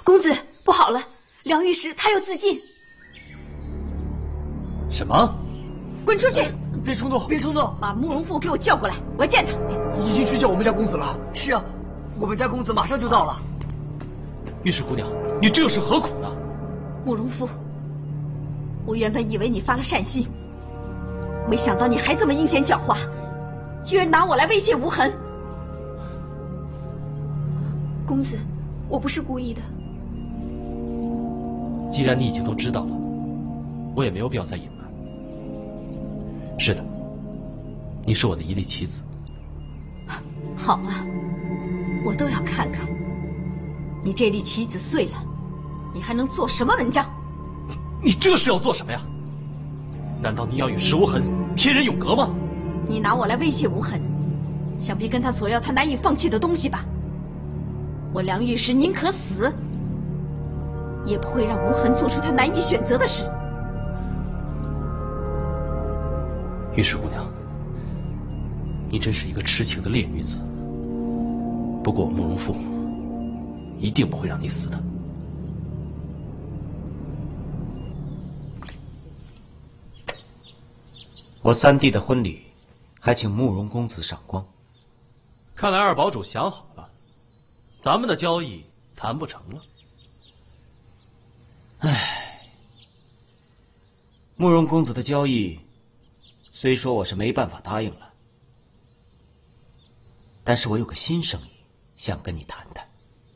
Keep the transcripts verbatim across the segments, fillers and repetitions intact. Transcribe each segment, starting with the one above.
公子，不好了，梁御史他要自尽。 什么？ 滚出去！ 别冲动，别冲动！ 把慕容复给我叫过来，我要见他。 已经去叫我们家公子了。是啊，我们家公子马上就到了。 御史姑娘，你这又是何苦呢？ 慕容复，我原本以为你发了善心，没想到你还这么阴险狡猾，居然拿我来威胁无痕。公子，我不是故意的。 既然你已经都知道了，我也没有必要再隐瞒。是的，你是我的一粒棋子。 好啊，我都要看看，你这粒棋子碎了，你还能做什么文章？ 你这是要做什么呀？难道你要与石无痕天人永隔吗？ 你拿我来威胁无痕，想必跟他索要他难以放弃的东西吧？我梁御史宁可死，也不会让无痕做出他难以选择的事。 御史姑娘，你真是一个痴情的烈女子。不过我慕容复一定不会让你死的。 我三弟的婚礼，还请慕容公子赏光。 看来二堡主想好了，咱们的交易谈不成了。 唉，慕容公子的交易，虽说我是没办法答应了，但是我有个新生意想跟你谈谈。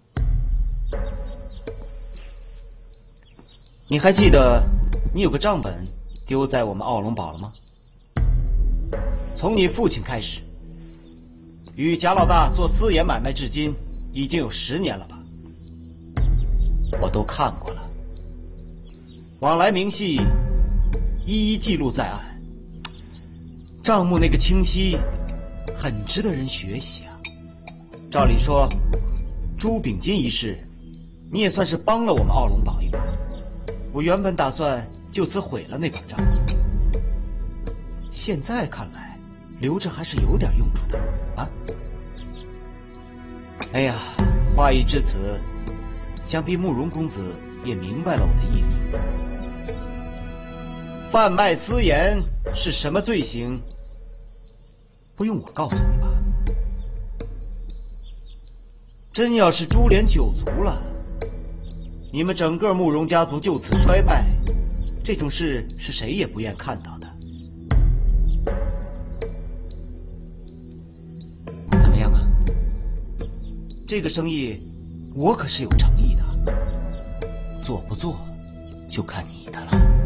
你还记得你有个账本丢在我们奥龙堡了吗？从你父亲开始，与贾老大做私盐买卖至今已经有十年了吧？我都看过了，往来明细一一记录在案，账目那个清晰，很值得人学习啊。照理说，朱秉金一事，你也算是帮了我们奥龙堡一把。我原本打算就此毁了那本账，现在看来，留着还是有点用处的啊。哎呀，话已至此，想必慕容公子也明白了我的意思。贩卖私盐是什么罪行？不用我告诉你吧。真要是株连九族了，你们整个慕容家族就此衰败，这种事是谁也不愿看到的。怎么样啊？这个生意我可是有诚意的，做不做就看你的了。